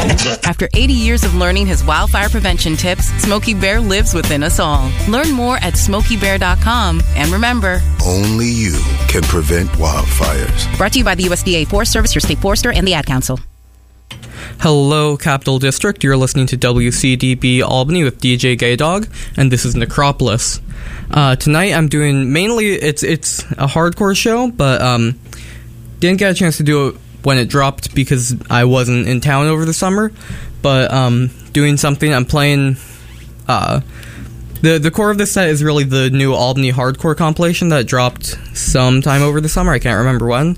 After 80 years of learning his wildfire prevention tips, Smokey Bear lives within us all. Learn more at SmokeyBear.com. And remember, only you can prevent wildfires. Brought to you by the USDA Forest Service, your state forester, and the Ad Council. Hello, Capital District. You're listening to WCDB Albany with DJ Gaydog, and this is Necropolis. Tonight I'm doing mainly, it's a hardcore show, but didn't get a chance to do it when it dropped because I wasn't in town over the summer. But doing something, I'm playing... The core of this set is really the new Albany hardcore compilation that dropped sometime over the summer. I can't remember when.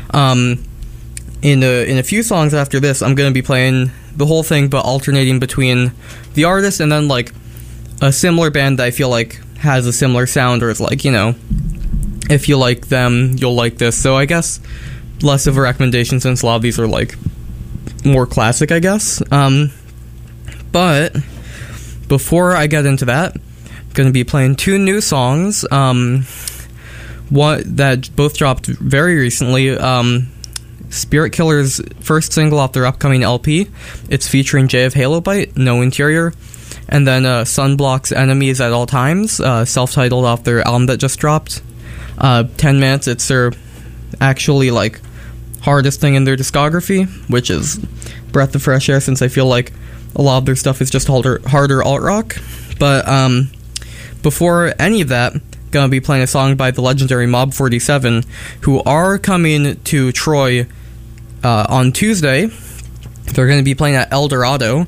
In a few songs after this, I'm going to be playing the whole thing, but alternating between the artist and then, like, a similar band that I feel like has a similar sound, or is like, you know, if you like them, you'll like this. So I guess less of a recommendation since a lot of these are, like, more classic, I guess. But before I get into that, I'm going to be playing two new songs. One that both dropped very recently. Spirit Killer's first single off their upcoming LP. It's featuring Jay of Halobite, No Interior. And then Sunblock's Enemies at All Times, self-titled off their album that just dropped. 10 minutes, it's their actually, like, hardest thing in their discography, which is breath of fresh air since I feel like a lot of their stuff is just harder alt-rock. But before any of that, gonna be playing a song by the legendary Mob 47, who are coming to Troy on Tuesday. They're going to be playing at El Dorado.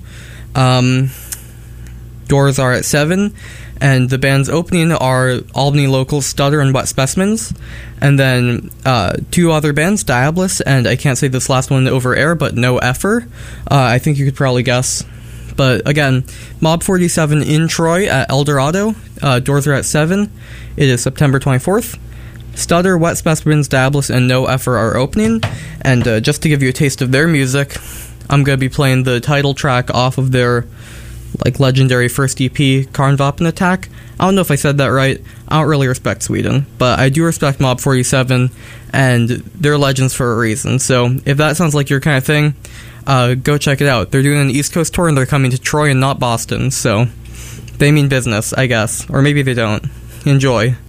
Doors are at 7, and the band's opening are Albany local Stutter and Wet Specimens, and then two other bands, Diabolus, and I can't say this last one over air, but No Effer. I think you could probably guess. But again, Mob 47 in Troy at El Dorado. Doors are at 7. It is September 24th. Stutter, Wet Specimens, Diabolus, and No Effer are opening. And just to give you a taste of their music, I'm going to be playing the title track off of their, like, legendary first EP, Karnvapen Attack. I don't know if I said that right. I don't really respect Sweden, but I do respect Mob 47, and they're legends for a reason. So if that sounds like your kind of thing, go check it out. They're doing an East Coast tour, and they're coming to Troy and not Boston, so they mean business, I guess. Or maybe they don't. Enjoy.